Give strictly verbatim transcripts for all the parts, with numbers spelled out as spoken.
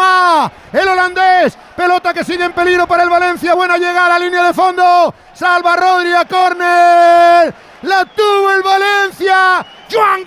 Benrahma, el holandés, pelota que sigue en peligro para el Valencia, buena llegada a la línea de fondo, salva Rodri a córner, la tuvo el Valencia, Joan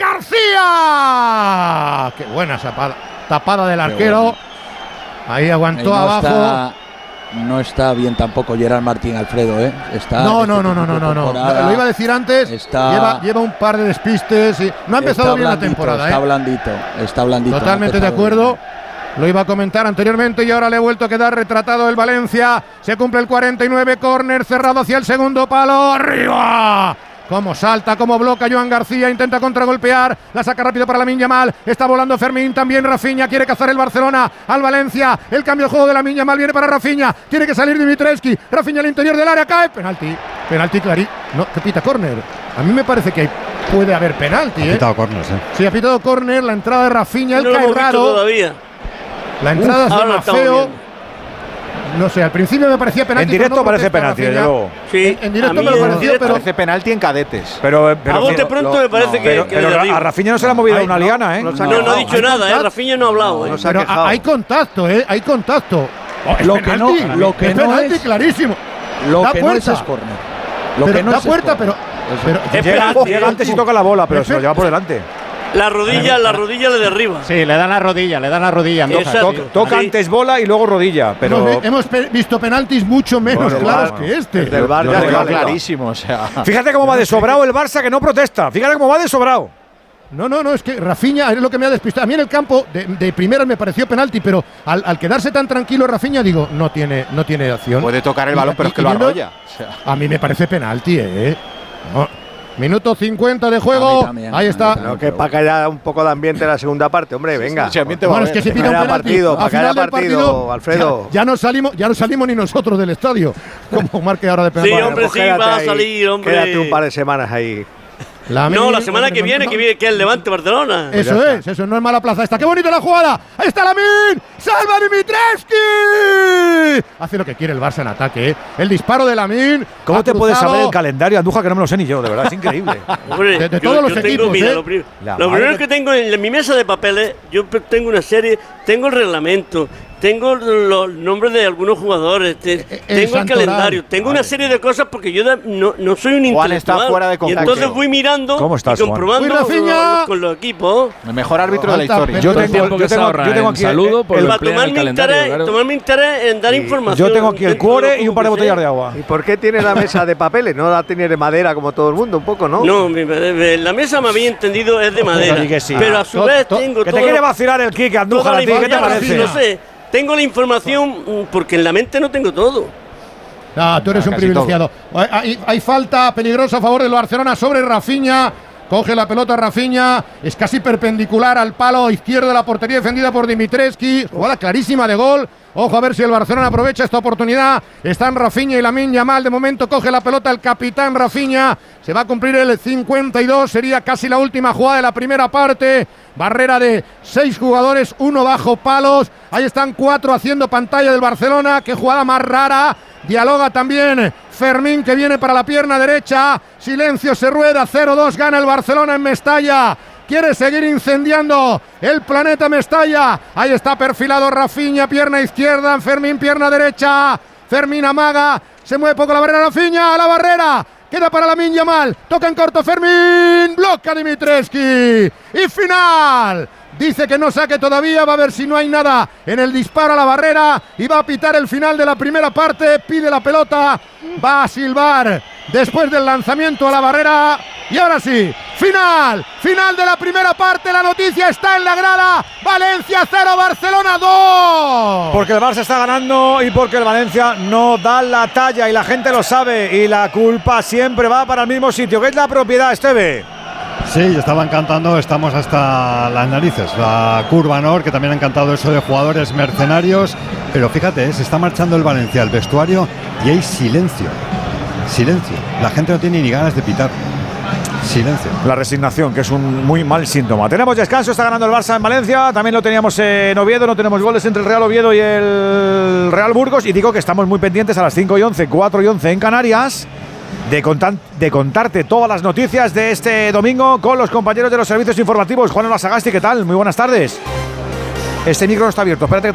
García, qué buena tapada, tapada del arquero, bueno. Ahí aguantó no abajo. Está, no está bien tampoco Gerard Martín, Alfredo, ¿eh? Está no, no, no, no, no, no, no, lo iba a decir antes, está, lleva, lleva un par de despistes, y no ha empezado bien blandito, la temporada. Está ¿eh? blandito, está blandito. Totalmente de acuerdo. Bien. Lo iba a comentar anteriormente y ahora le he vuelto a quedar retratado el Valencia. Se cumple el cuarenta y nueve, córner cerrado hacia el segundo palo. ¡Arriba! Cómo salta, cómo bloca Joan García, intenta contragolpear, la saca rápido para Lamine Yamal, está volando Fermín, también Rafinha, quiere cazar el Barcelona al Valencia, el cambio de juego de Lamine Yamal viene para Rafinha, tiene que salir Dimitrescu, Rafinha al interior del área, cae, penalti, penalti clarí, no, que pita córner, a mí me parece que puede haber penalti, ¿eh? Ha pitado córner, sí. Sí, ha pitado córner, la entrada de Rafinha, el no cae raro, todavía. La entrada Uf, es de Maceo. No sé, al principio me parecía penalti. En directo no parece penalti, desde luego. Sí, en, en directo me lo pareció, pero parece penalti en cadetes. Pero, pero a bote pronto lo, me parece no, que, pero, que pero a Rafinha no se le ha movido Ay, una liana, ¿eh? No, no, no ha dicho nada, ¿eh? Rafinha no ha hablado, no, ¿eh? Pero hay contacto, ¿eh? Hay contacto. Oh, lo que no, lo que es no penalti es clarísimo. Lo da que puerta. no es córner. Lo pero que no da es puerta, pero, pero llega, llega antes y toca la bola, pero se lo lleva por delante. La rodilla, la rodilla le derriba. Sí, le dan la rodilla, le dan la rodilla. Toca, toca sí. antes bola y luego rodilla, pero hemos, hemos pe- visto penaltis mucho menos bueno, claros bar, que este. El del Bar ya está clarísimo, o sea. Fíjate cómo va de sobrado el Barça que no protesta. Fíjate cómo va de sobrado. No, no, no, es que Rafinha es lo que me ha despistado. A mí en el campo de, de primeras me pareció penalti, pero al, al quedarse tan tranquilo Rafinha, digo, no tiene, no tiene acción. Puede tocar el balón, y, pero es que lo arrolla. O sea. A mí me parece penalti, ¿eh? No. Minuto cincuenta de juego. También, ahí está. Pero que para que haya un poco de ambiente en la segunda parte, hombre, venga. Sí, sí, bueno, es que se pide un penalti. Partido, para que haya partido, partido, Alfredo. Ya, ya no salimos, ya no salimos ni nosotros del estadio. Como marque ahora de penalti. Sí, hombre, sí, va a salir, hombre. Quédate un par de semanas ahí. La no, la semana que viene, que viene que el Levante Barcelona. Eso pues es, eso no es mala plaza esta. ¡Qué bonita la jugada! ¡Ahí está Lamine! ¡Salva Dimitrescu! Hace lo que quiere el Barça en ataque, ¿eh? El disparo de Lamine. ¿Cómo te puedes saber el calendario, Andújar, que no me lo sé ni yo? De verdad, es increíble. Hombre, de, de yo, todos los yo equipos, mira, ¿eh? Lo, prim lo primero que tengo en mi mesa de papeles, yo tengo una serie, tengo el reglamento, tengo los nombres de algunos jugadores, te, el tengo el calendario, oral. tengo vale. una serie de cosas porque yo da, no, no soy un Juan intelectual. Está fuera de y entonces voy mirando ¿Cómo estás, y comprobando Juan? Con, los, con los equipos. El mejor árbitro de la historia. Yo tengo, yo tengo, yo tengo aquí saludo por para tomar mi interés, claro. tomar mi interés en dar sí. información. Yo tengo aquí el cuore y un par de botellas de agua. ¿Y por qué tiene la mesa de papeles? No la tiene de madera como todo el mundo, un poco, ¿no? No, mi, la mesa me había entendido es de madera. Sí. Pero a su to, vez to, tengo que todo. te quiere vacilar el Kike, Andújar, a ti, ¿qué te parece? No sé, tengo la información porque en la mente no tengo todo. Ah, tú eres ah, un privilegiado. Hay, hay falta peligrosa a favor del Barcelona sobre Rafinha. Coge la pelota Rafinha, es casi perpendicular al palo izquierdo de la portería defendida por Dimitrescu. Jugada clarísima de gol. Ojo a ver si el Barcelona aprovecha esta oportunidad. Están Rafinha y Lamine Yamal. De momento coge la pelota el capitán Rafinha. Se va a cumplir el cincuenta y dos. Sería casi la última jugada de la primera parte. Barrera de seis jugadores, uno bajo palos. Ahí están cuatro haciendo pantalla del Barcelona. Qué jugada más rara. Dialoga también Fermín, que viene para la pierna derecha. Silencio, se rueda. cero dos gana el Barcelona en Mestalla. Quiere seguir incendiando el planeta Mestalla. Ahí está perfilado Rafinha, pierna izquierda. Fermín, pierna derecha. Fermín amaga. Se mueve poco la barrera. Rafinha a la barrera. Queda para Lamine Yamal. Toca en corto Fermín. Bloca Dimitrescu. Y final. Dice que no saque todavía, va a ver si no hay nada en el disparo a la barrera y va a pitar el final de la primera parte, pide la pelota, va a silbar después del lanzamiento a la barrera y ahora sí, final, final de la primera parte, la noticia está en la grada, Valencia cero, Barcelona dos. Porque el Barça está ganando y porque el Valencia no da la talla y la gente lo sabe y la culpa siempre va para el mismo sitio, que es la propiedad, Esteve. Sí, estaban cantando, estamos hasta las narices. La Curva Nord, que también han cantado eso de jugadores mercenarios. Pero fíjate, ¿eh? Se está marchando el Valencia al vestuario y hay silencio. Silencio. La gente no tiene ni ganas de pitar. Silencio. La resignación, que es un muy mal síntoma. Tenemos descanso, está ganando el Barça en Valencia. También lo teníamos en Oviedo, no tenemos goles entre el Real Oviedo y el Real Burgos. Y digo que estamos muy pendientes a las cinco y once, cuatro y once en Canarias. De, contar, de contarte todas las noticias de este domingo con los compañeros de los servicios informativos. Juan Olasagasti, ¿qué tal? Muy buenas tardes. Este micro no está abierto, espérate.